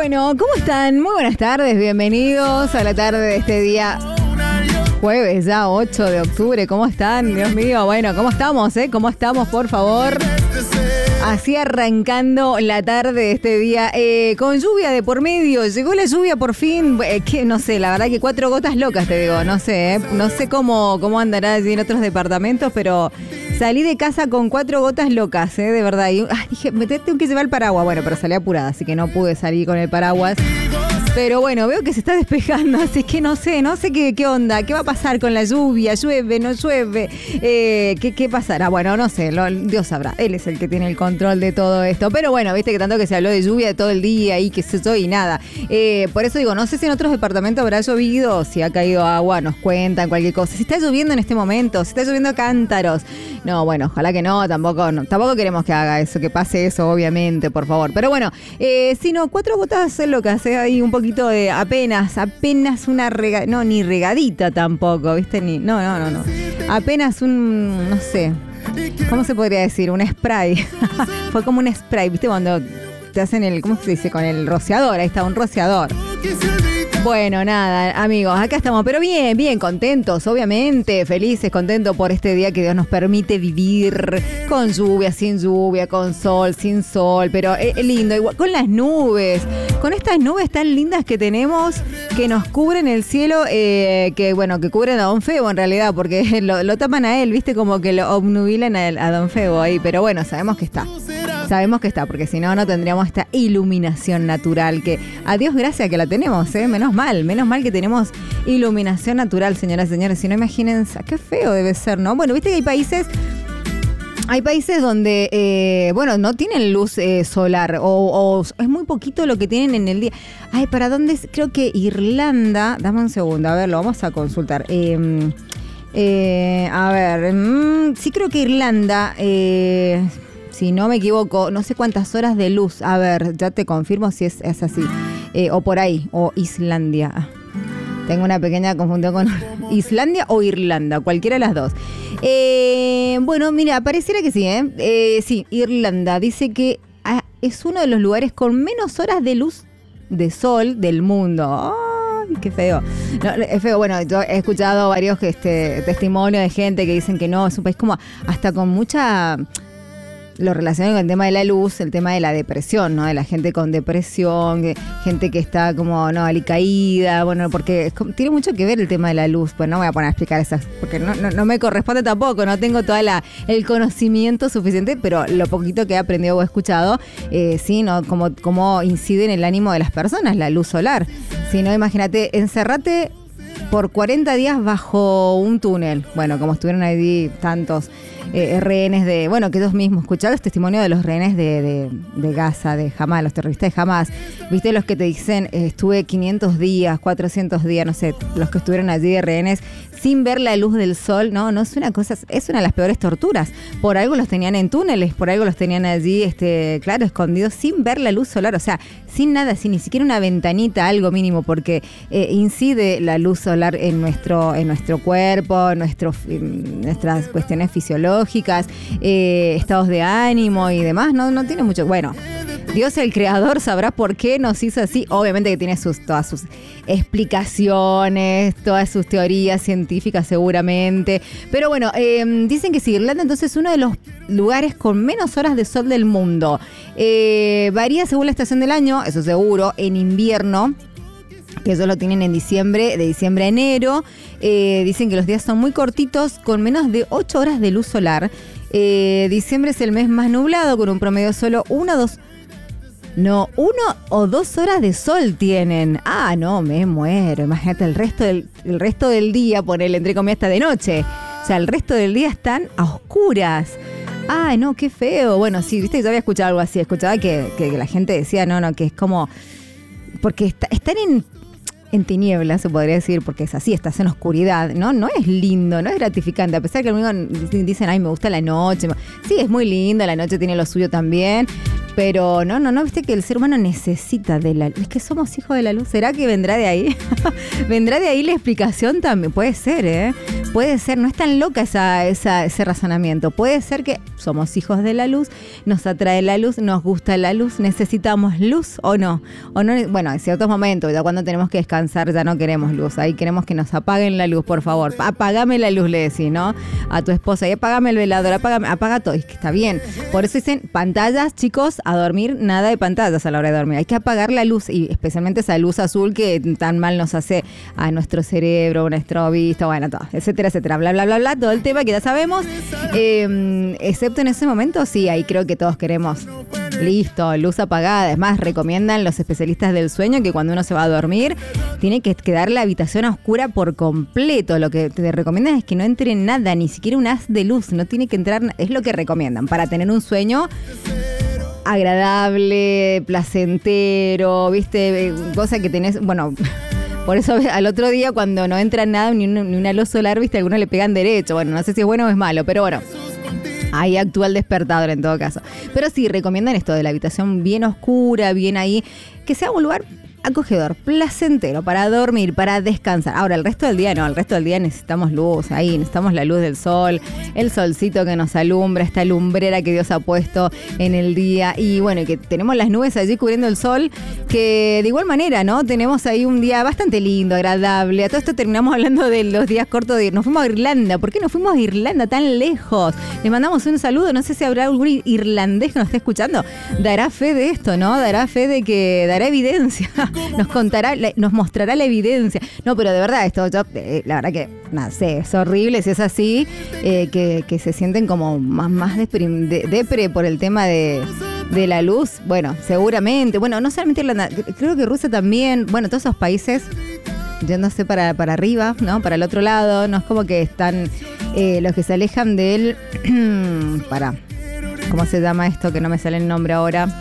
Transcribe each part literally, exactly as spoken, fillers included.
Bueno, ¿cómo están? Muy buenas tardes, bienvenidos a la tarde de este día jueves, ya ocho de octubre. ¿Cómo están? Dios mío, bueno, ¿cómo estamos, eh? ¿Cómo estamos, por favor? Así arrancando la tarde de este día, eh, con lluvia de por medio. Llegó la lluvia por fin, eh, que no sé, la verdad que cuatro gotas locas, te digo, no sé, eh, no sé cómo, cómo andará allí en otros departamentos, pero salí de casa con cuatro gotas locas, eh, de verdad. Y ay, dije, me tengo que llevar el paraguas, bueno, pero salí apurada, así que no pude salir con el paraguas. Pero bueno, veo que se está despejando, así que no sé, no sé qué, qué onda, qué va a pasar con la lluvia, llueve, no llueve, eh, ¿qué, qué pasará? Bueno, no sé, lo, Dios sabrá, él es el que tiene el control de todo esto. Pero bueno, viste que tanto que se habló de lluvia todo el día y qué sé yo y nada. Eh, por eso digo, no sé si en otros departamentos habrá llovido, si ha caído agua, nos cuentan cualquier cosa. Si está lloviendo en este momento, si está lloviendo cántaros. No, bueno, ojalá que no, tampoco, no, tampoco queremos que haga eso, que pase eso, obviamente, por favor. Pero bueno, eh, si no, cuatro gotas locas, eh, ahí un poquito de apenas, apenas una regadita, no, ni regadita tampoco, ¿viste? Ni, no, no, no, no. Apenas un, no sé, ¿cómo se podría decir? Un spray. Fue como un spray, ¿viste? Cuando te hacen el, ¿cómo se dice? Con el rociador, ahí está, un rociador. Bueno, nada, amigos, acá estamos, pero bien, bien, contentos, obviamente, felices, contentos por este día que Dios nos permite vivir, con lluvia, sin lluvia, con sol, sin sol, pero es lindo, igual, con las nubes, con estas nubes tan lindas que tenemos, que nos cubren el cielo, eh, que bueno, que cubren a Don Febo en realidad, porque lo, lo tapan a él, viste, como que lo obnubilan a, a Don Febo ahí, pero bueno, sabemos que está. Sabemos que está, porque si no, no tendríamos esta iluminación natural que, a Dios gracias que la tenemos, ¿eh? Menos mal, menos mal que tenemos iluminación natural, señoras y señores. Si no, imagínense, qué feo debe ser, ¿no? Bueno, viste que hay países, hay países donde, eh, bueno, no tienen luz eh, solar o, o es muy poquito lo que tienen en el día. Ay, ¿para dónde es? Creo que Irlanda, dame un segundo, a ver, lo vamos a consultar. Eh, eh, a ver, mmm, sí creo que Irlanda... Eh, Si no me equivoco, no sé cuántas horas de luz. A ver, ya te confirmo si es, es así. Eh, o por ahí, o Islandia. Ah, tengo una pequeña confusión con Islandia o Irlanda, cualquiera de las dos. Eh, bueno, mira, pareciera que sí, ¿eh? eh sí, Irlanda. Dice que ah, es uno de los lugares con menos horas de luz de sol del mundo. ¡Ay, qué feo! No, es feo. Bueno, yo he escuchado varios este, testimonios de gente que dicen que no, es un país como hasta con mucha... Lo relacionado con el tema de la luz, el tema de la depresión, ¿no? De la gente con depresión, que, gente que está como, no, alicaída, bueno, porque es como, tiene mucho que ver el tema de la luz. Pues no voy a poner a explicar esas, porque no, no, no me corresponde tampoco, no tengo todo el conocimiento suficiente, pero lo poquito que he aprendido o he escuchado, eh, sí, ¿no? Como, cómo incide en el ánimo de las personas la luz solar. Si no, imagínate, encerrate por cuarenta días bajo un túnel. Bueno, como estuvieron ahí tantos eh, rehenes de... Bueno, que ellos mismos, escucharon los testimonios de los rehenes de, de, de Gaza, de Hamas, los terroristas de Hamas. ¿Viste los que te dicen, eh, estuve quinientos días, cuatrocientos días, no sé, los que estuvieron allí de rehenes sin ver la luz del sol? No, no es una cosa, es una de las peores torturas. Por algo los tenían en túneles, por algo los tenían allí, este, claro, escondidos, sin ver la luz solar, o sea, sin nada, sin ni siquiera una ventanita, algo mínimo, porque eh, incide la luz solar en nuestro, en nuestro cuerpo, en nuestro, en nuestras cuestiones fisiológicas, eh, estados de ánimo y demás, no, no tiene mucho, bueno. Dios el creador sabrá por qué nos hizo así. Obviamente que tiene sus, todas sus explicaciones, todas sus teorías científicas seguramente. Pero bueno, eh, dicen que sí, Irlanda entonces es uno de los lugares con menos horas de sol del mundo. Eh, varía según la estación del año, eso seguro, en invierno, que ellos lo tienen en diciembre, de diciembre a enero. Eh, dicen que los días son muy cortitos, con menos de ocho horas de luz solar. Eh, diciembre es el mes más nublado, con un promedio solo una o dos... No, uno o dos horas de sol tienen. Ah, no, me muero. Imagínate el resto del, el resto del día, ponele entre comillas hasta de noche. O sea, el resto del día están a oscuras. Ah, no, qué feo. Bueno, sí, viste que yo había escuchado algo así. Escuchaba que, que, que la gente decía, no, no, que es como... Porque está, están en, en tinieblas, se podría decir, porque es así, estás en oscuridad, ¿no? No es lindo, no es gratificante. A pesar que algunos dicen, ay, me gusta la noche. Sí, es muy linda, la noche tiene lo suyo también. Pero no, no, no, viste que el ser humano necesita de la luz. Es que somos hijos de la luz. ¿Será que vendrá de ahí? ¿Vendrá de ahí la explicación también? Puede ser, ¿eh? Puede ser. No es tan loca esa, esa, ese razonamiento. Puede ser que somos hijos de la luz, nos atrae la luz, nos gusta la luz, necesitamos luz o no. O no, bueno, en ciertos momentos, ya cuando tenemos que descansar, ya no queremos luz. Ahí queremos que nos apaguen la luz, por favor. Apagame la luz, le decís, ¿no? A tu esposa. Y apagame el velador, apagame, apaga todo. Es que está bien. Por eso dicen pantallas, chicos, a dormir, nada de pantallas a la hora de dormir. Hay que apagar la luz, y especialmente esa luz azul que tan mal nos hace a nuestro cerebro, nuestro vista, bueno, todo, etcétera, etcétera, bla, bla, bla, bla, todo el tema que ya sabemos. Eh, excepto en ese momento, sí, ahí creo que todos queremos, listo, luz apagada. Es más, recomiendan los especialistas del sueño que cuando uno se va a dormir, tiene que quedar la habitación oscura por completo. Lo que te recomiendan es que no entre nada, ni siquiera un haz de luz, no tiene que entrar, es lo que recomiendan para tener un sueño agradable, placentero, viste, cosa que tenés, bueno, por eso al otro día cuando no entra nada, ni una, ni una luz solar, viste, algunos le pegan derecho, bueno, no sé si es bueno o es malo, pero bueno, ahí actúa el despertador en todo caso. Pero sí, recomiendan esto de la habitación bien oscura, bien ahí, que sea un lugar acogedor, placentero, para dormir, para descansar. Ahora, el resto del día no, el resto del día necesitamos luz, ahí necesitamos la luz del sol, el solcito que nos alumbra, esta lumbrera que Dios ha puesto en el día, y bueno, que tenemos las nubes allí cubriendo el sol, que de igual manera, ¿no? Tenemos ahí un día bastante lindo, agradable. A todo esto terminamos hablando de los días cortos de... Nos fuimos a Irlanda. ¿Por qué nos fuimos a Irlanda tan lejos? Le mandamos un saludo, no sé si habrá algún irlandés que nos esté escuchando. Dará fe de esto, ¿no? Dará fe de que... Dará evidencia. Nos contará, nos mostrará la evidencia. No, pero de verdad, esto, yo, eh, la verdad que, no sé, es horrible si es así, eh, que, que se sienten como más, más depre, de, depre por el tema de, de la luz. Bueno, seguramente. Bueno, no solamente Irlanda, creo que Rusia también. Bueno, todos esos países yéndose para, para arriba, ¿no? Para el otro lado. No es como que están eh, los que se alejan de él. para, ¿cómo se llama esto? Que no me sale el nombre ahora.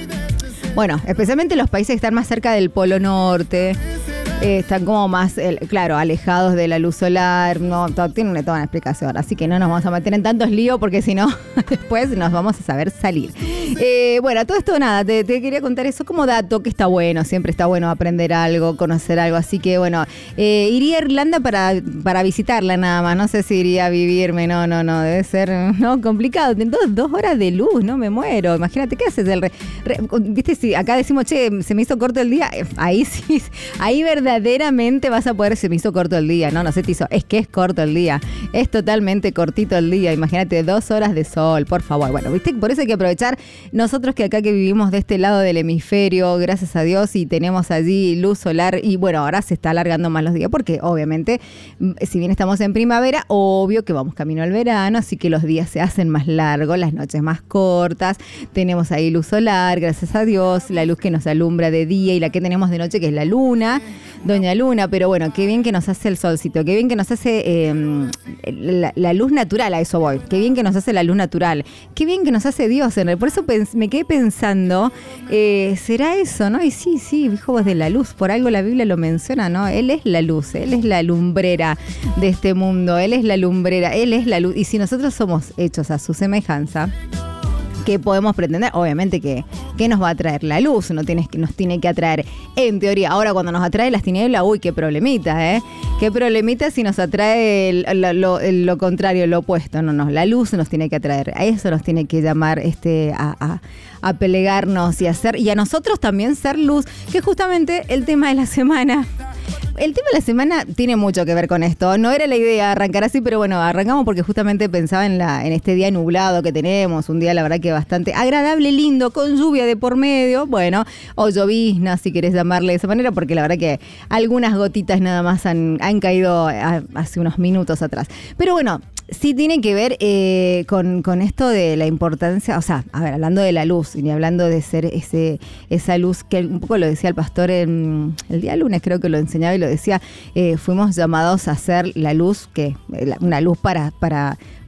Bueno, especialmente los países que están más cerca del Polo Norte, eh, están como más, eh, claro, alejados de la luz solar, no, todo, tiene una, toda una explicación, así que no nos vamos a meter en tantos líos porque si no, después nos vamos a saber salir. Eh, bueno, todo esto nada, te, te quería contar eso como dato, que está bueno, siempre está bueno aprender algo, conocer algo, así que bueno, eh, iría a Irlanda para, para visitarla nada más, no sé si iría a vivirme, no, no, no, debe ser no complicado, dos, dos horas de luz, no me muero, imagínate, ¿qué haces? El re, re, viste, si acá decimos, che, se me hizo corto el día, ahí sí, ahí verdaderamente vas a poder, se me hizo corto el día, no, no se te hizo, es que es corto el día, es totalmente cortito el día, imagínate, dos horas de sol, por favor, bueno, viste, por eso hay que aprovechar. Nosotros que acá que vivimos de este lado del hemisferio, gracias a Dios, y tenemos allí luz solar, y bueno, ahora se está alargando más los días, porque obviamente, si bien estamos en primavera, obvio que vamos camino al verano, así que los días se hacen más largos, las noches más cortas, tenemos ahí luz solar, gracias a Dios, la luz que nos alumbra de día y la que tenemos de noche, que es la luna, Doña Luna, pero bueno, qué bien que nos hace el solcito, qué bien que nos hace eh, la, la luz natural, a eso voy, qué bien que nos hace la luz natural, qué bien que nos hace Dios, en realidad. Por eso pens- me quedé pensando, eh, ¿será eso, no? Y sí, sí, hijos de la luz, por algo la Biblia lo menciona, ¿no? Él es la luz, Él es la lumbrera de este mundo, Él es la lumbrera, Él es la luz, y si nosotros somos hechos a su semejanza, ¿qué podemos pretender? Obviamente que, que nos va a traer la luz, no tienes, nos tiene que atraer, en teoría. Ahora, cuando nos atrae las tinieblas, uy, qué problemita, ¿eh? Qué problemita si nos atrae el, el, lo, el, lo contrario, lo opuesto. No, no, la luz nos tiene que atraer, a eso nos tiene que llamar este, a, a, a pelegarnos y hacer, y a nosotros también ser luz, que justamente el tema de la semana. El tema de la semana tiene mucho que ver con esto. No era la idea arrancar así, pero bueno, arrancamos porque justamente pensaba en, la, en este día nublado que tenemos. Un día, la verdad, que bastante agradable, lindo, con lluvia de por medio. Bueno, o llovizna, si querés llamarle de esa manera, porque la verdad que algunas gotitas nada más han, han caído a, hace unos minutos atrás. Pero bueno, sí tiene que ver eh, con, con esto de la importancia, o sea, a ver, hablando de la luz y hablando de ser ese esa luz que un poco lo decía el pastor en, el día lunes, creo que lo enseñaba y lo decía, eh, fuimos llamados a ser la luz, que una luz para, para,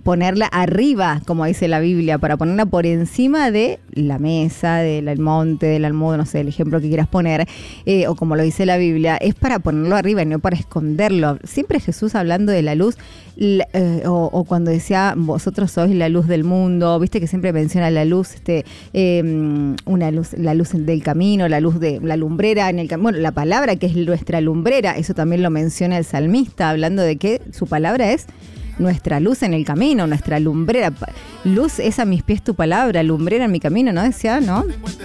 ponerla arriba, como dice la Biblia, para ponerla por encima de la mesa, del monte, del almudo, no sé, el ejemplo que quieras poner, eh, o como lo dice la Biblia, es para ponerlo arriba y no para esconderlo. Siempre Jesús hablando de la luz, la, eh, o, o cuando decía, vosotros sois la luz del mundo, viste que siempre menciona la luz, este, eh, una luz, la luz del camino, la luz de la lumbrera en el camino, bueno, la palabra que es nuestra lumbrera, eso también lo menciona el salmista, hablando de que su palabra es nuestra luz en el camino, nuestra lumbrera. Luz es a mis pies tu palabra, lumbrera en mi camino, ¿no? Decía, ¿no?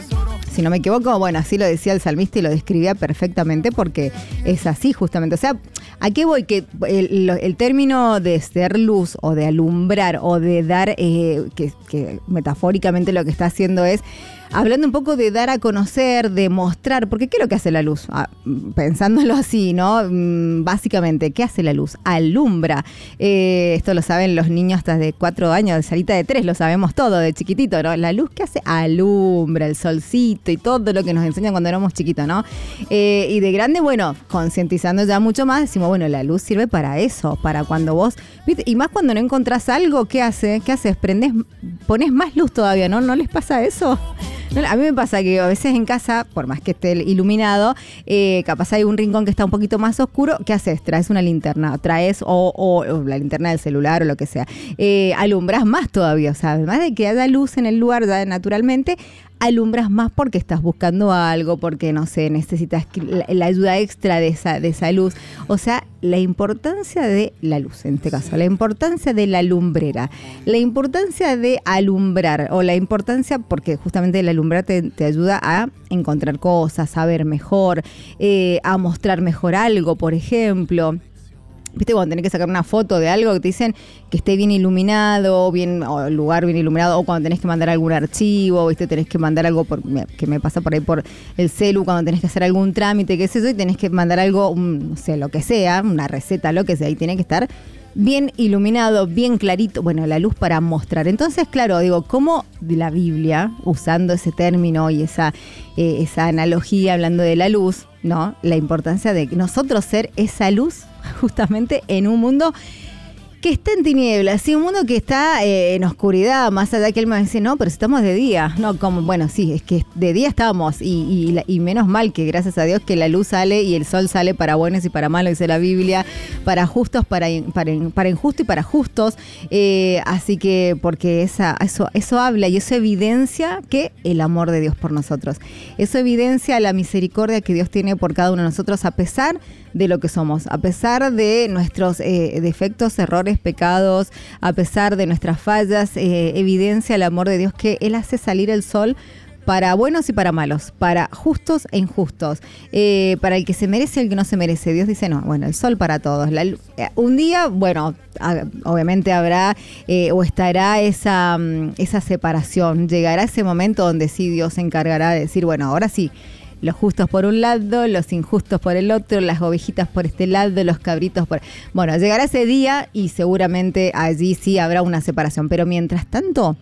Si no me equivoco, bueno, así lo decía el salmista y lo describía perfectamente porque es así justamente. O sea, ¿a qué voy? Que el, el término de ser luz o de alumbrar o de dar, eh, que, que metafóricamente lo que está haciendo es hablando un poco de dar a conocer, de mostrar, porque ¿qué es lo que hace la luz? Ah, pensándolo así, ¿no? Básicamente, ¿qué hace la luz? Alumbra. Eh, esto lo saben los niños hasta de cuatro años, de salita de tres, lo sabemos todo, de chiquitito, ¿no? La luz, ¿qué hace? Alumbra, el solcito y todo lo que nos enseñan cuando éramos chiquitos, ¿no? Eh, y de grande, bueno, concientizando ya mucho más, decimos, bueno, la luz sirve para eso, para cuando vos, ¿viste? Y más cuando no encontrás algo, ¿qué hace? ¿Qué haces? Prendés, pones más luz todavía, ¿no? ¿No les pasa eso? A mí me pasa que a veces en casa, por más que esté iluminado, eh, capaz hay un rincón que está un poquito más oscuro. ¿Qué haces? Traes una linterna, traes o, o, o la linterna del celular o lo que sea. Eh, alumbras más todavía, o sea, además de que haya luz en el lugar ya naturalmente, alumbras más porque estás buscando algo, porque, no sé, necesitas la, la ayuda extra de esa, de esa luz. O sea, la importancia de la luz, en este caso, la importancia de la lumbrera, la importancia de alumbrar, o la importancia, porque justamente el alumbrar te, te ayuda a encontrar cosas, a ver mejor, eh, a mostrar mejor algo, por ejemplo. ¿Viste cuando tenés que sacar una foto de algo que te dicen que esté bien iluminado, bien, o el lugar bien iluminado, o cuando tenés que mandar algún archivo, ¿viste? Tenés que mandar algo por, que me pasa por ahí por el celu, cuando tenés que hacer algún trámite, qué sé yo, y tenés que mandar algo, un, no sé, lo que sea, una receta, lo que sea, y tiene que estar bien iluminado, bien clarito, bueno, la luz para mostrar. Entonces, claro, digo, ¿cómo de la Biblia, usando ese término y esa, eh, esa analogía, hablando de la luz, ¿no? La importancia de nosotros ser esa luz justamente en un mundo que está en tinieblas, sí, un mundo que está eh, en oscuridad, más allá que él me dice, no, pero estamos de día, no, como, bueno, sí, es que de día estábamos, y, y, y menos mal que gracias a Dios que la luz sale y el sol sale para buenos y para malos, dice la Biblia, para justos, para, para, para injustos y para justos, eh, así que, porque esa, eso, eso habla y eso evidencia que el amor de Dios por nosotros, eso evidencia la misericordia que Dios tiene por cada uno de nosotros, a pesar de lo que somos, a pesar de nuestros eh, defectos, errores, pecados, a pesar de nuestras fallas, eh, evidencia el amor de Dios que Él hace salir el sol para buenos y para malos, para justos e injustos, eh, para el que se merece y el que no se merece. Dios dice, no, bueno, el sol para todos. La, eh, un día, bueno, a, obviamente habrá eh, o estará esa, esa separación, llegará ese momento donde sí Dios se encargará de decir, bueno, ahora sí, los justos por un lado, los injustos por el otro, las ovejitas por este lado, los cabritos por... Bueno, llegará ese día y seguramente allí sí habrá una separación. Pero mientras tanto,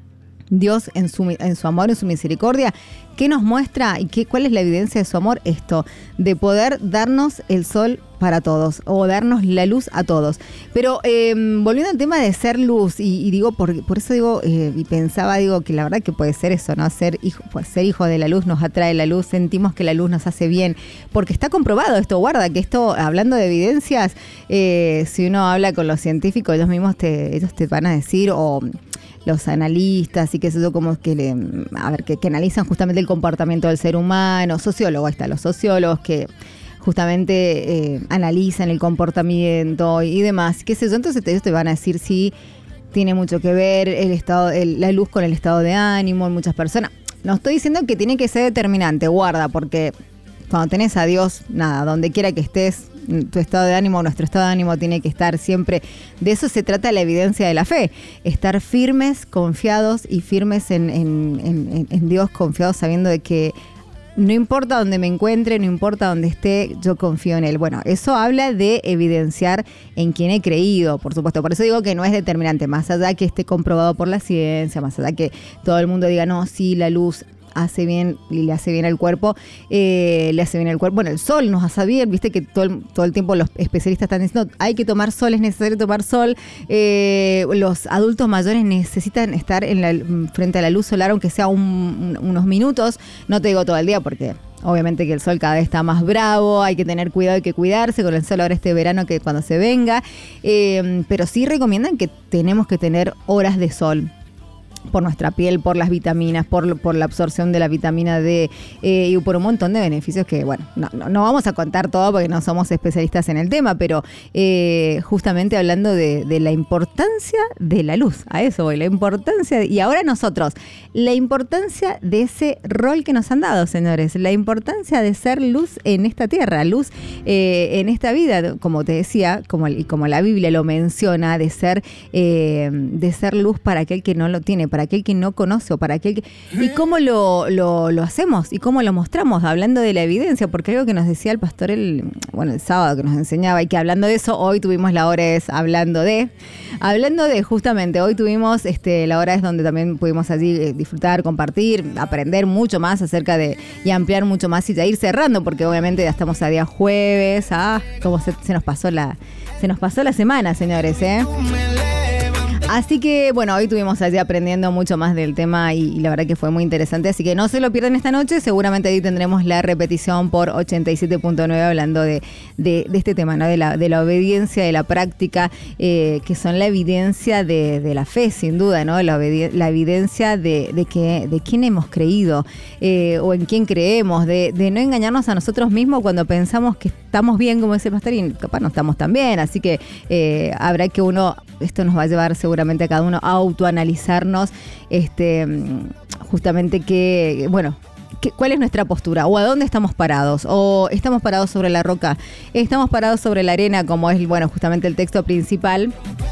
Dios en su, en su amor, en su misericordia, ¿qué nos muestra y qué, cuál es la evidencia de su amor? Esto, de poder darnos el sol para todos o darnos la luz a todos. Pero eh, volviendo al tema de ser luz, y, y digo, por, por eso digo, eh, y pensaba, digo, que la verdad que puede ser eso, ¿no? Ser hijo, pues ser hijo de la luz nos atrae la luz, sentimos que la luz nos hace bien, porque está comprobado esto, guarda, que esto, hablando de evidencias, eh, si uno habla con los científicos, ellos mismos te, ellos te van a decir, o los analistas y qué sé yo, como que le, a ver, que, que analizan justamente el comportamiento del ser humano, sociólogos, ahí está, los sociólogos que justamente eh, analizan el comportamiento y demás, qué sé yo, entonces ellos te van a decir si tiene mucho que ver el estado, el, la luz con el estado de ánimo en muchas personas. No estoy diciendo que tiene que ser determinante, guarda, porque cuando tenés a Dios, nada, donde quiera que estés, tu estado de ánimo, nuestro estado de ánimo tiene que estar siempre, de eso se trata la evidencia de la fe, estar firmes, confiados y firmes en, en, en, en Dios, confiados sabiendo de que no importa dónde me encuentre, no importa dónde esté, yo confío en Él. Bueno, eso habla de evidenciar en quién he creído, por supuesto. Por eso digo que no es determinante, más allá que esté comprobado por la ciencia, más allá que todo el mundo diga, no, sí, la luz hace bien y le hace bien al cuerpo, eh, le hace bien al cuerpo. Bueno, el sol nos hace bien, viste que todo el, todo el tiempo los especialistas están diciendo hay que tomar sol, es necesario tomar sol. Eh, los adultos mayores necesitan estar en la, frente a la luz solar, aunque sea un, un, unos minutos. No te digo todo el día porque obviamente que el sol cada vez está más bravo, hay que tener cuidado, hay que cuidarse con el sol ahora este verano que cuando se venga. Eh, pero sí recomiendan que tenemos que tener horas de sol por nuestra piel, por las vitaminas, por, por la absorción de la vitamina D eh, y por un montón de beneficios que, bueno, no, no, no vamos a contar todo porque no somos especialistas en el tema, pero eh, justamente hablando de, de la importancia de la luz, a eso voy, la importancia, de, y ahora nosotros, la importancia de ese rol que nos han dado, señores, la importancia de ser luz en esta tierra, luz eh, en esta vida, como te decía, como, y como la Biblia lo menciona, de ser, eh, de ser luz para aquel que no lo tiene, para aquel que no conoce o para aquel que... ¿Y cómo lo, lo, lo hacemos? ¿Y cómo lo mostramos? Hablando de la evidencia, porque algo que nos decía el pastor el, bueno, el sábado que nos enseñaba, y que hablando de eso, hoy tuvimos la hora es hablando de... Hablando de, justamente, hoy tuvimos este, la hora es donde también pudimos allí eh, disfrutar, compartir, aprender mucho más acerca de... y ampliar mucho más y ya ir cerrando, porque obviamente ya estamos a día jueves. Ah, cómo se, se nos pasó la... Se nos pasó la semana, señores, ¿eh? Así que, bueno, hoy estuvimos allí aprendiendo mucho más del tema y, y la verdad que fue muy interesante. Así que no se lo pierdan esta noche. Seguramente ahí tendremos la repetición por ochenta y siete punto nueve hablando de, de, de este tema, ¿no? De la, de la obediencia, de la práctica, eh, que son la evidencia de, de la fe, sin duda, ¿no? La, obedi- la evidencia de, de, que, de quién hemos creído eh, o en quién creemos, de, de no engañarnos a nosotros mismos cuando pensamos que estamos bien, como dice el pastor, y capaz no estamos tan bien. Así que eh, habrá que uno, esto nos va a llevar seguramente seguramente a cada uno a autoanalizarnos este, justamente que, bueno, que, cuál es nuestra postura o a dónde estamos parados, o estamos parados sobre la roca, estamos parados sobre la arena, como es, bueno, justamente el texto principal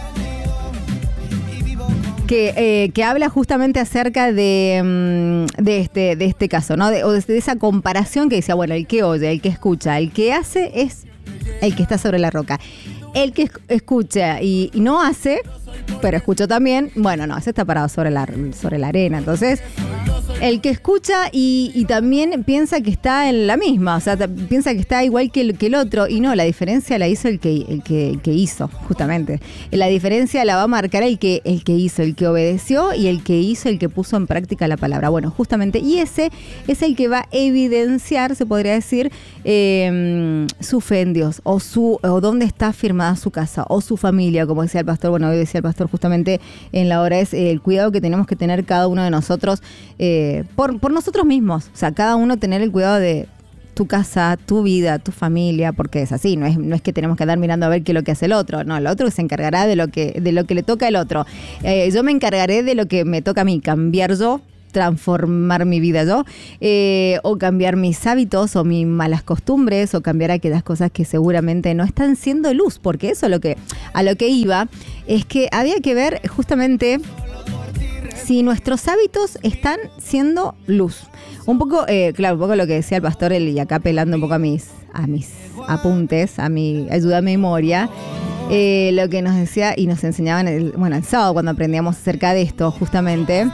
que, eh, que habla justamente acerca de, de, este, de este caso, ¿no? De, o de esa comparación que decía, bueno, el que oye, el que escucha, el que hace es el que está sobre la roca. El que escucha y, y no hace, pero escucho también, bueno, no, ese está parado sobre la, sobre la arena. Entonces, el que escucha y, y también piensa que está en la misma, o sea, t- piensa que está igual que el, que el otro, y no, la diferencia la hizo el que, el que, el que hizo, justamente. La diferencia la va a marcar el que, el que hizo, el que obedeció, y el que hizo, el que puso en práctica la palabra. Bueno, justamente, y ese es el que va a evidenciar, se podría decir, eh, su fe en Dios, o su o dónde está firmada su casa, o su familia, como decía el pastor. Bueno, hoy decía el pastor justamente en la hora, es eh, el cuidado que tenemos que tener cada uno de nosotros, eh, por, por nosotros mismos, o sea, cada uno tener el cuidado de tu casa, tu vida, tu familia, porque es así, no es, no es que tenemos que andar mirando a ver qué es lo que hace el otro, no, el otro se encargará de lo que, de lo que le toca al otro. Eh, yo me encargaré de lo que me toca a mí, cambiar yo, transformar mi vida yo, eh, o cambiar mis hábitos o mis malas costumbres, o cambiar aquellas cosas que seguramente no están siendo luz, porque eso es lo que, a lo que iba, es que había que ver justamente si nuestros hábitos están siendo luz. Un poco, eh, claro, un poco lo que decía el pastor, el, y acá apelando un poco a mis, a mis apuntes, a mi ayuda a memoria, eh, lo que nos decía y nos enseñaban, el, bueno, el sábado cuando aprendíamos acerca de esto, justamente,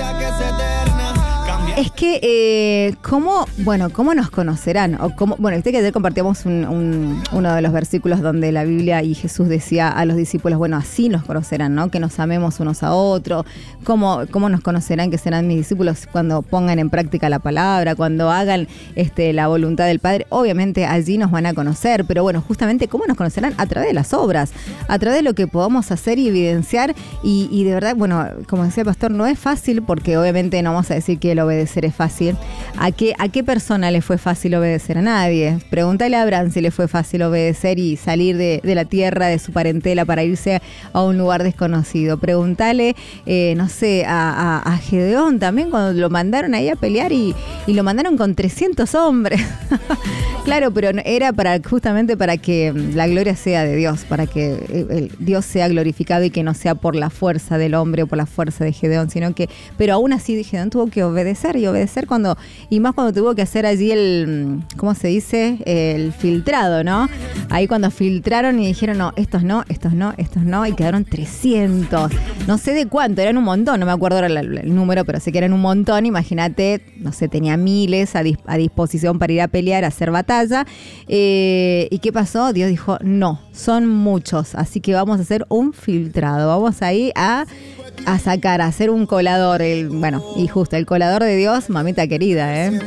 es que, eh, ¿cómo, bueno, cómo nos conocerán? O cómo, bueno, viste que ayer compartíamos un, un, uno de los versículos donde la Biblia y Jesús decía a los discípulos, bueno, así nos conocerán, ¿no? Que nos amemos unos a otros. ¿Cómo, cómo nos conocerán que serán mis discípulos cuando pongan en práctica la palabra, cuando hagan este, la voluntad del Padre? Obviamente allí nos van a conocer, pero bueno, justamente, ¿cómo nos conocerán? A través de las obras, a través de lo que podamos hacer y evidenciar. Y, y de verdad, bueno, como decía el pastor, no es fácil, porque obviamente no vamos a decir que el obedecer es fácil. ¿A qué, ¿A qué persona le fue fácil obedecer? A nadie. Pregúntale a Abraham si le fue fácil obedecer y salir de, de la tierra, de su parentela, para irse a un lugar desconocido. Pregúntale, eh, no sé, a, a, a Gedeón también, cuando lo mandaron ahí a pelear y, y lo mandaron con trescientos hombres. Claro, pero era para justamente para que la gloria sea de Dios, para que el Dios sea glorificado y que no sea por la fuerza del hombre o por la fuerza de Gedeón, sino que, pero aún así Gedeón tuvo que obedecer. escuchar y obedecer cuando, y más cuando tuvo que hacer allí el, ¿cómo se dice? El filtrado, ¿no? Ahí cuando filtraron y dijeron, no, estos no, estos no, estos no, y quedaron trescientos. No sé de cuánto, eran un montón, no me acuerdo ahora el, el número, pero sé que eran un montón. Imagínate, no sé, tenía miles a, dis, a disposición para ir a pelear, a hacer batalla. Eh, ¿Y qué pasó? Dios dijo, no, son muchos, así que vamos a hacer un filtrado. Vamos ahí a, a sacar, a hacer un colador. El, bueno, y justo, el colador de Dios, mamita querida, ¿eh?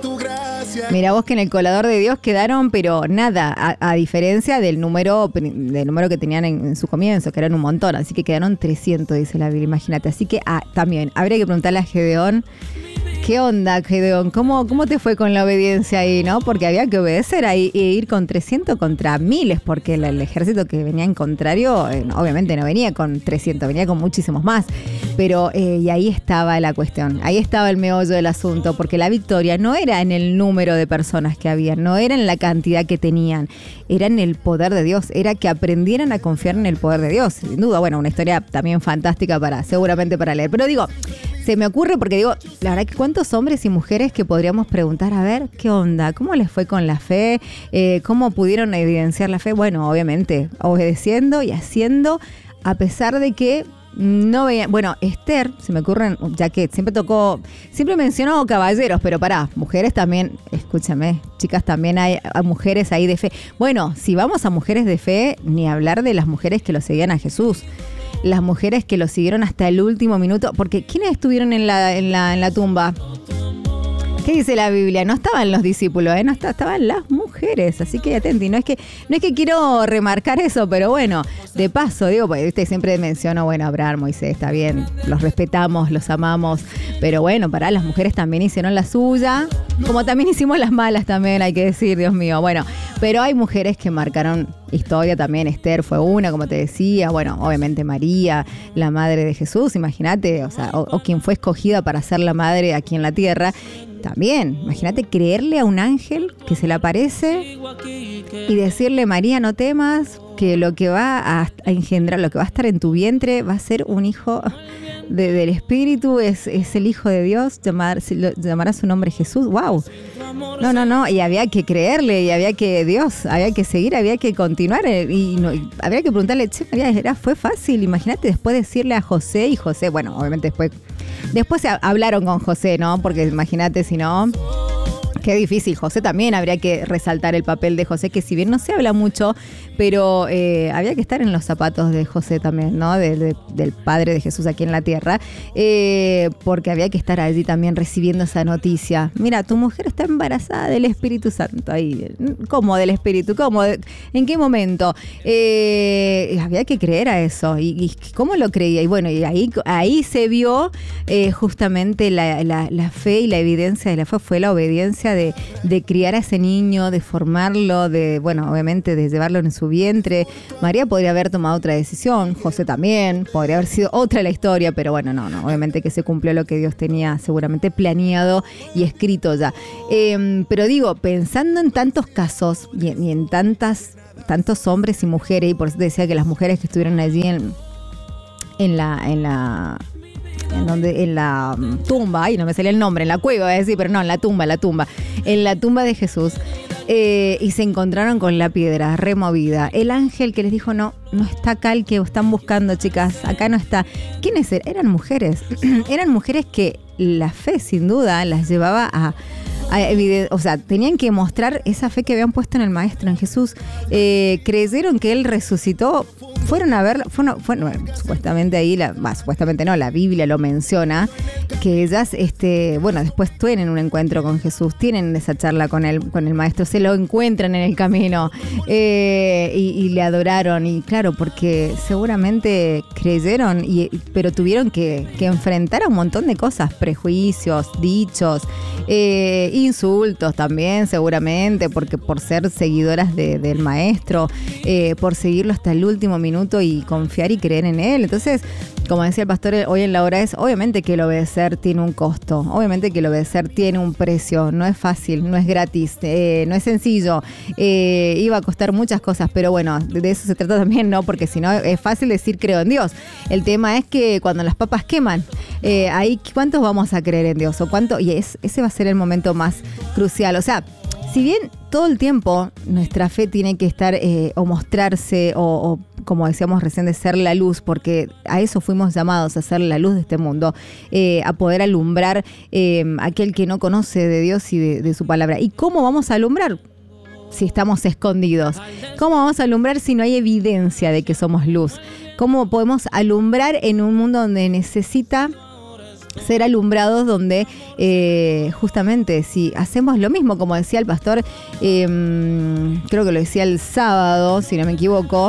Mira vos que en el colador de Dios quedaron, pero nada, a, a diferencia del número del número que tenían en, en su comienzo, que eran un montón, así que quedaron trescientos, dice la Biblia, imagínate. Así que ah, también, habría que preguntarle a Gedeón, ¿qué onda, Gedeón? ¿Cómo, ¿Cómo te fue con la obediencia ahí, no? Porque había que obedecer ahí e ir con trescientos contra miles, porque el, el ejército que venía en contrario, eh, no, obviamente no venía con trescientos, venía con muchísimos más. Pero, eh, y ahí estaba la cuestión, ahí estaba el meollo del asunto, porque la victoria no era en el número de personas que había, no era en la cantidad que tenían, era en el poder de Dios, era que aprendieran a confiar en el poder de Dios. Sin duda, bueno, una historia también fantástica para, seguramente para leer. Pero digo, se me ocurre porque digo, la verdad que cuántos hombres y mujeres que podríamos preguntar, a ver, ¿qué onda? ¿Cómo les fue con la fe? Eh, ¿Cómo pudieron evidenciar la fe? Bueno, obviamente, obedeciendo y haciendo, a pesar de que no veía. Bueno, Esther, se me ocurren, ya que siempre tocó, siempre mencionó caballeros, pero pará, mujeres también, escúchame, chicas, también hay, hay mujeres ahí de fe. Bueno, si vamos a mujeres de fe, ni hablar de las mujeres que lo seguían a Jesús. Las mujeres que lo siguieron hasta el último minuto, porque ¿quiénes estuvieron en la, en la, en la tumba? ¿Qué dice la Biblia? No estaban los discípulos, ¿eh? No está, estaban las mujeres, así que atenti. No es que, no es que quiero remarcar eso, pero bueno, de paso, digo, porque ¿viste? Siempre menciono, bueno, Abraham, Moisés, está bien, los respetamos, los amamos, pero bueno, para las mujeres también hicieron la suya, como también hicimos las malas también, hay que decir, Dios mío. Bueno, pero hay mujeres que marcaron historia también. Esther fue una, como te decía, bueno, obviamente María, la madre de Jesús, imagínate, o sea, o, o quien fue escogida para ser la madre aquí en la tierra. También, imagínate creerle a un ángel que se le aparece y decirle, María, no temas, que lo que va a, a engendrar, lo que va a estar en tu vientre va a ser un hijo de, del Espíritu, es, es el Hijo de Dios, llamar, llamará su nombre Jesús. ¡Wow! No, no, no, y había que creerle, y había que, Dios, había que seguir, había que continuar, y, no, y había que preguntarle, che, María, era, fue fácil, imagínate después decirle a José, y José, bueno, obviamente después, después se hablaron con José, ¿no? Porque imagínate si no, qué difícil. José también, habría que resaltar el papel de José, que si bien no se habla mucho, pero eh, había que estar en los zapatos de José también, ¿no? De, de, del Padre de Jesús aquí en la tierra, eh, porque había que estar allí también recibiendo esa noticia. Mira, tu mujer está embarazada del Espíritu Santo. Ahí, ¿cómo del Espíritu? ¿Cómo? ¿En qué momento? Eh, había que creer a eso. ¿Y, y cómo lo creía? Y bueno, y ahí, ahí se vio eh, justamente la, la, la fe y la evidencia de la fe, fue la obediencia de, de criar a ese niño, de formarlo, de, bueno, obviamente de llevarlo en su vientre. María podría haber tomado otra decisión, José también, podría haber sido otra la historia, pero bueno, no, no, obviamente que se cumplió lo que Dios tenía seguramente planeado y escrito ya. Eh, pero digo, pensando en tantos casos y en, y en tantas, tantos hombres y mujeres, y por eso te decía que las mujeres que estuvieron allí en, en la, en la en donde en la tumba, ay, no me salía el nombre, en la cueva, voy a decir, pero no, en la tumba, en la tumba, en la tumba de Jesús, eh, y se encontraron con la piedra removida. El ángel que les dijo, no, no está acá el que están buscando, chicas, acá no está. ¿Quiénes eran? Eran mujeres, eran mujeres que la fe, sin duda, las llevaba a... o sea, tenían que mostrar esa fe que habían puesto en el Maestro, en Jesús. Eh, creyeron que Él resucitó, fueron a verlo, fueron, fueron, bueno, supuestamente ahí, la, bah, supuestamente no, la Biblia lo menciona, que ellas, este, bueno, después tienen un encuentro con Jesús, tienen esa charla con el, con el Maestro, se lo encuentran en el camino, eh, y, y le adoraron, y claro, porque seguramente creyeron, y, pero tuvieron que, que enfrentar a un montón de cosas, prejuicios, dichos, eh, insultos también seguramente, porque por ser seguidoras de, del Maestro, eh, por seguirlo hasta el último minuto y confiar y creer en él. Entonces como decía el pastor hoy en la hora, es obviamente que el obedecer tiene un costo, obviamente que el obedecer tiene un precio, no es fácil, no es gratis, eh, no es sencillo, eh, iba a costar muchas cosas, pero bueno, de eso se trata también, ¿no? Porque si no es fácil decir creo en Dios. El tema es que cuando las papas queman, eh, ahí ¿cuántos vamos a creer en Dios? O cuánto, y es, ese va a ser el momento más crucial. O sea, si bien todo el tiempo nuestra fe tiene que estar eh, o mostrarse o, o como decíamos recién, de ser la luz, porque a eso fuimos llamados, a ser la luz de este mundo, eh, a poder alumbrar eh, aquel que no conoce de Dios y de, de su palabra. ¿Y cómo vamos a alumbrar si estamos escondidos? ¿Cómo vamos a alumbrar si no hay evidencia de que somos luz? ¿Cómo podemos alumbrar en un mundo donde necesita ser alumbrados, donde eh, justamente si hacemos lo mismo, como decía el pastor, eh, creo que lo decía el sábado, si no me equivoco,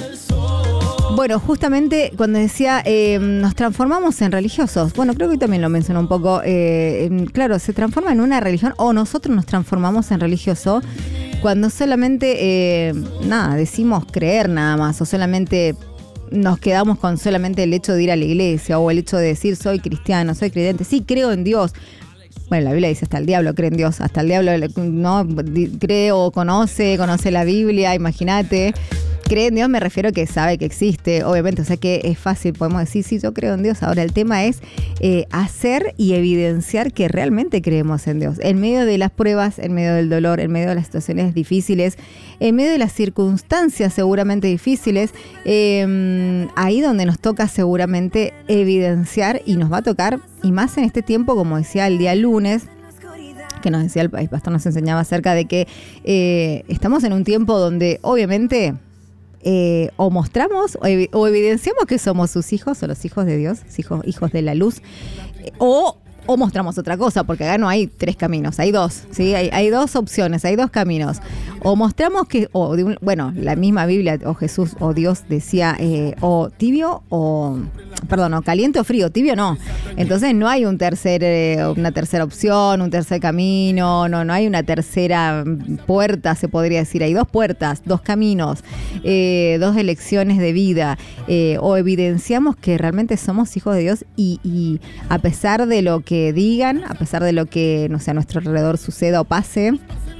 bueno, justamente cuando decía eh, nos transformamos en religiosos, bueno, creo que también lo mencionó un poco, eh, claro, se transforma en una religión o nosotros nos transformamos en religioso cuando solamente, eh, nada, decimos creer nada más o solamente nos quedamos con solamente el hecho de ir a la iglesia o el hecho de decir soy cristiano, soy creyente, sí, creo en Dios. Bueno, la Biblia dice hasta el diablo cree en Dios, hasta el diablo no cree o conoce, conoce la Biblia, imagínate. Cree en Dios me refiero a que sabe que existe, obviamente, o sea que es fácil, podemos decir, sí, yo creo en Dios. Ahora el tema es eh, hacer y evidenciar que realmente creemos en Dios. En medio de las pruebas, en medio del dolor, en medio de las situaciones difíciles, en medio de las circunstancias seguramente difíciles, eh, ahí donde nos toca seguramente evidenciar y nos va a tocar, y más en este tiempo, como decía el día lunes, que nos decía el, el pastor, nos enseñaba acerca de que eh, estamos en un tiempo donde obviamente Eh, o mostramos o, ev- o evidenciamos que somos sus hijos o los hijos de Dios, hijos, hijos de la luz, eh, o, o mostramos otra cosa, porque acá no hay tres caminos, hay dos, ¿sí? Hay, hay dos opciones, hay dos caminos. O mostramos que, o de un, bueno, la misma Biblia o Jesús o Dios decía eh, o tibio o, perdón, o caliente o frío, tibio no. Entonces no hay un tercer, eh, una tercera opción, un tercer camino, no, no hay una tercera puerta, se podría decir. Hay dos puertas, dos caminos, eh, dos elecciones de vida. Eh, o evidenciamos que realmente somos hijos de Dios y, y a pesar de lo que digan, a pesar de lo que, no sé, a nuestro alrededor suceda o pase,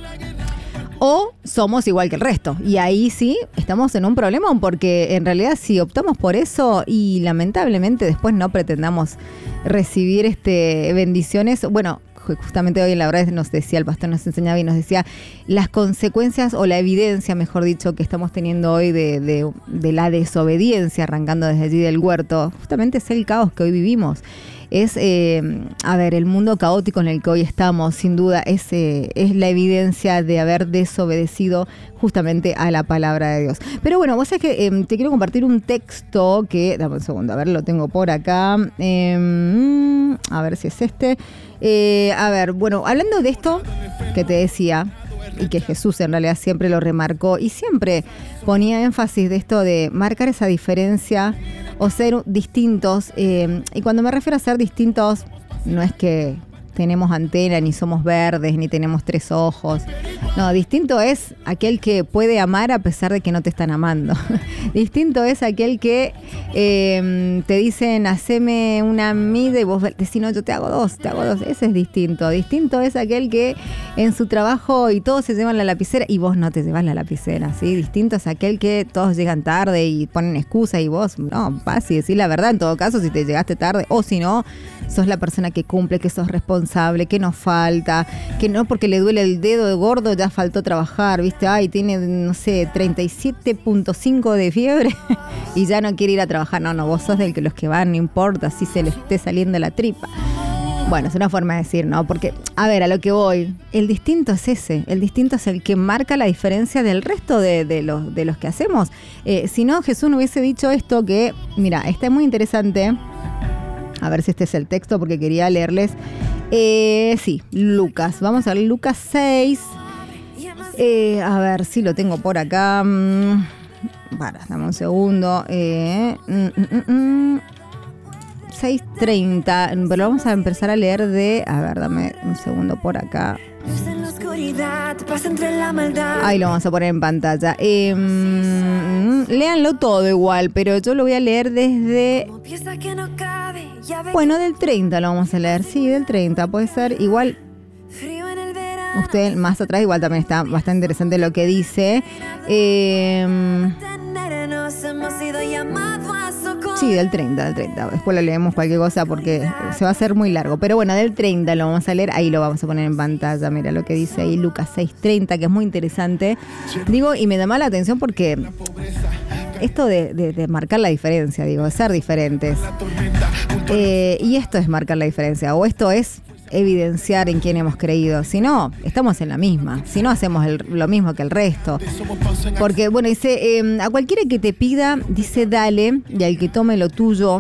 o somos igual que el resto. Y ahí sí estamos en un problema, porque en realidad si optamos por eso y lamentablemente después no pretendamos recibir este bendiciones, bueno, justamente hoy en la hora nos decía, el pastor nos enseñaba y nos decía las consecuencias o la evidencia, mejor dicho, que estamos teniendo hoy de, de, de la desobediencia, arrancando desde allí del huerto, justamente es el caos que hoy vivimos. Es, eh, a ver, el mundo caótico en el que hoy estamos, sin duda, es, eh, es la evidencia de haber desobedecido justamente a la palabra de Dios. Pero bueno, vos sabés que eh, te quiero compartir un texto que, dame un segundo, a ver, lo tengo por acá, eh, a ver si es este. Eh, a ver, bueno, hablando de esto que te decía, y que Jesús en realidad siempre lo remarcó y siempre ponía énfasis de esto de marcar esa diferencia o ser distintos, eh, y cuando me refiero a ser distintos no es que tenemos antena, ni somos verdes, ni tenemos tres ojos. No, distinto es aquel que puede amar a pesar de que no te están amando. Distinto es aquel que eh, te dicen, haceme una mida y vos decís, no, yo te hago dos, te hago dos. Ese es distinto. Distinto es aquel que en su trabajo y todos se llevan la lapicera y vos no te llevas la lapicera, ¿sí? Distinto es aquel que todos llegan tarde y ponen excusa y vos, no, vas y decís la verdad en todo caso si te llegaste tarde, o si no, sos la persona que cumple, que sos responsable, que no falta, que no porque le duele el dedo de gordo ya faltó trabajar, ¿viste? Ay, tiene, no sé, treinta y siete punto cinco de fiebre y ya no quiere ir a trabajar. No, no, vos sos del que los que van, no importa si se le esté saliendo la tripa. Bueno, es una forma de decir, ¿no? Porque, a ver, a lo que voy, el distinto es ese, el distinto es el que marca la diferencia del resto de, de, los, de los que hacemos. Eh, si no, Jesús no hubiese dicho esto que, mira, está muy interesante. A ver si este es el texto porque quería leerles. Eh, sí, Lucas. Vamos a ver Lucas seis. Eh, a ver si lo tengo por acá. Mm, para, dame un segundo. Eh, mm, mm, mm, seis treinta. Pero vamos a empezar a leer de... A ver, dame un segundo por acá. Ahí lo vamos a poner en pantalla. Eh, mm, léanlo todo igual, pero yo lo voy a leer desde... Bueno, del treinta lo vamos a leer, sí, del treinta, puede ser igual... Usted más atrás igual también está bastante interesante lo que dice. Eh, sí, del treinta, del treinta. Después lo leemos cualquier cosa porque se va a hacer muy largo. Pero bueno, del treinta lo vamos a leer. Ahí lo vamos a poner en pantalla. Mira lo que dice ahí Lucas seis treinta, que es muy interesante. Digo, y me llama la atención porque esto de, de, de marcar la diferencia, digo, de ser diferentes. Eh, y esto es marcar la diferencia. O esto es evidenciar en quién hemos creído. Si no, estamos en la misma. Si no, hacemos el, lo mismo que el resto. Porque, bueno, dice, eh, a cualquiera que te pida, dice, dale, y al que tome lo tuyo,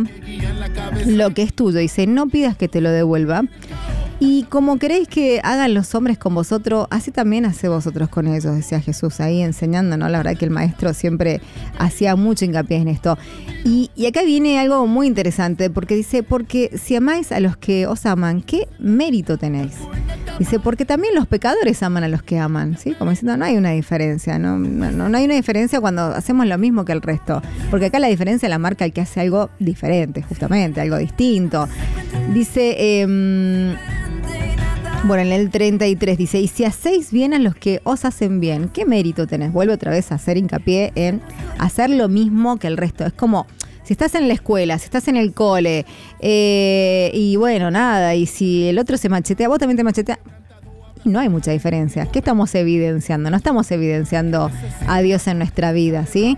lo que es tuyo, dice, no pidas que te lo devuelva. Y como queréis que hagan los hombres con vosotros, así también hace vosotros con ellos, decía Jesús ahí enseñando, ¿no? La verdad que el maestro siempre hacía mucho hincapié en esto. Y, y acá viene algo muy interesante, porque dice, porque si amáis a los que os aman, ¿qué mérito tenéis? Dice, porque también los pecadores aman a los que aman, ¿sí? Como diciendo, no hay una diferencia, ¿no? No, no hay una diferencia cuando hacemos lo mismo que el resto. Porque acá la diferencia la marca el que hace algo diferente, justamente, algo distinto. Dice... Eh, Bueno, en el treinta y tres dice, y si hacéis bien a los que os hacen bien, ¿qué mérito tenés? Vuelve otra vez a hacer hincapié en hacer lo mismo que el resto. Es como, si estás en la escuela, si estás en el cole, eh, y bueno, nada, y si el otro se machetea, vos también te macheteas. No hay mucha diferencia. ¿Qué estamos evidenciando? No estamos evidenciando a Dios en nuestra vida, ¿sí?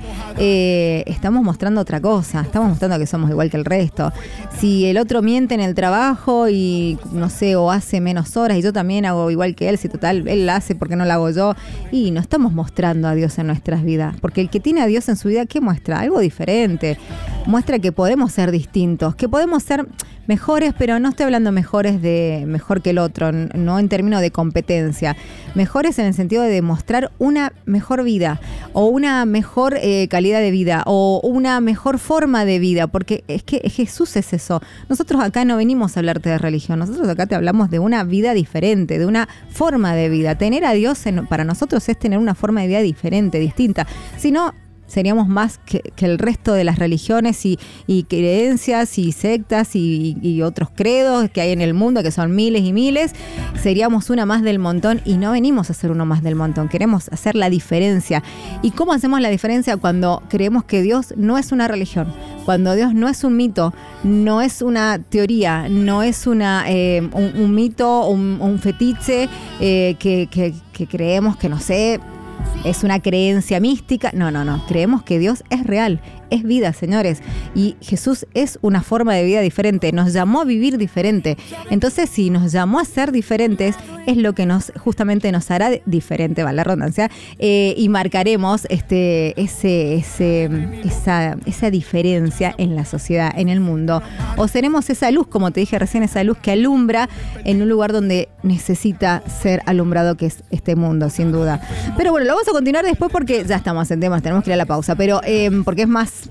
Eh, estamos mostrando otra cosa. Estamos mostrando que somos igual que el resto. Si el otro miente en el trabajo y, no sé, o hace menos horas y yo también hago igual que él, si total, él la hace, ¿por qué no la hago yo? Y no estamos mostrando a Dios en nuestras vidas. Porque el que tiene a Dios en su vida, ¿qué muestra? Algo diferente. Muestra que podemos ser distintos, que podemos ser mejores, pero no estoy hablando mejores de mejor que el otro, no en términos de competencia. Mejores en el sentido de demostrar una mejor vida o una mejor eh, calidad de vida o una mejor forma de vida, porque es que Jesús es eso. Nosotros acá no venimos a hablarte de religión, nosotros acá te hablamos de una vida diferente, de una forma de vida. Tener a Dios en, para nosotros es tener una forma de vida diferente, distinta. Si no, seríamos más que, que el resto de las religiones y, y creencias y sectas y, y otros credos que hay en el mundo, que son miles y miles. Seríamos una más del montón y no venimos a ser uno más del montón. Queremos hacer la diferencia. ¿Y cómo hacemos la diferencia? Cuando creemos que Dios no es una religión, cuando Dios no es un mito, no es una teoría, no es una eh, un, un mito, un, un fetiche eh, que, que, que creemos que, no sé, es una creencia mística. No, no, no. Creemos que Dios es real, es vida, señores. Y Jesús es una forma de vida diferente. Nos llamó a vivir diferente. Entonces, si nos llamó a ser diferentes, es lo que nos justamente nos hará diferente, vale la redundancia, eh, y marcaremos este, ese, ese, esa, esa diferencia en la sociedad, en el mundo. O seremos esa luz, como te dije recién, esa luz que alumbra en un lugar donde necesita ser alumbrado, que es este mundo, sin duda. Pero bueno, lo vamos a continuar después porque ya estamos en temas, tenemos que ir a la pausa, pero eh, porque es más,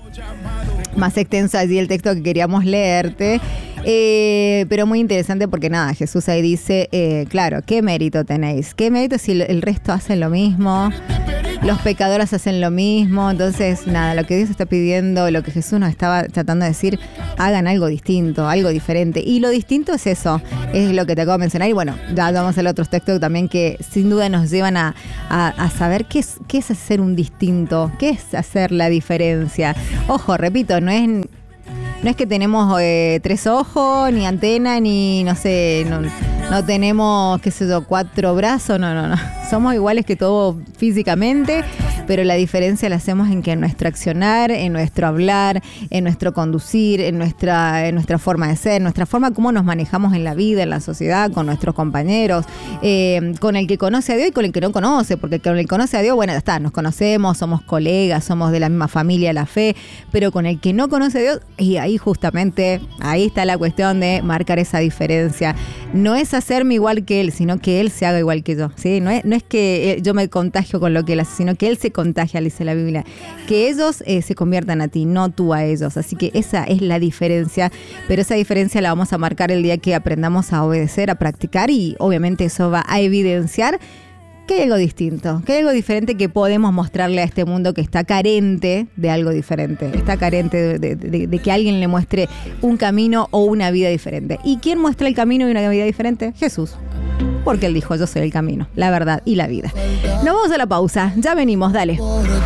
más extenso allí el texto que queríamos leerte. Eh, pero muy interesante porque nada, Jesús ahí dice, eh, claro, ¿qué mérito tenéis? ¿Qué mérito si el resto hacen lo mismo? Los pecadores hacen lo mismo. Entonces, nada, lo que Dios está pidiendo, lo que Jesús nos estaba tratando de decir, hagan algo distinto, algo diferente. Y lo distinto es eso, es lo que te acabo de mencionar. Y bueno, ya vamos a otros textos también que sin duda nos llevan a, a, a saber qué es, qué es hacer un distinto, qué es hacer la diferencia. Ojo, repito, no es... No es que tenemos eh, tres ojos, ni antena, ni, no sé, no, no tenemos, qué sé yo, cuatro brazos, no, no, no. Somos iguales que todo físicamente, pero la diferencia la hacemos en que en nuestro accionar, en nuestro hablar, en nuestro conducir, en nuestra, en nuestra forma de ser, en nuestra forma como nos manejamos en la vida, en la sociedad, con nuestros compañeros, eh, con el que conoce a Dios y con el que no conoce, porque con el que conoce a Dios, bueno, ya está, nos conocemos, somos colegas, somos de la misma familia, la fe, pero con el que no conoce a Dios, y ahí justamente, ahí está la cuestión de marcar esa diferencia. No es hacerme igual que Él, sino que Él se haga igual que yo, ¿sí? No es, no es que yo me contagio con lo que Él hace, sino que Él se contagia, dice la Biblia. Que ellos eh, se conviertan a ti, no tú a ellos. Así que esa es la diferencia, pero esa diferencia la vamos a marcar el día que aprendamos a obedecer, a practicar, y obviamente eso va a evidenciar que hay algo distinto, que hay algo diferente que podemos mostrarle a este mundo que está carente de algo diferente, está carente de, de, de, de que alguien le muestre un camino o una vida diferente. ¿Y quién muestra el camino y una vida diferente? Jesús. Porque Él dijo, yo soy el camino, la verdad y la vida. Nos vamos a la pausa, ya venimos, dale.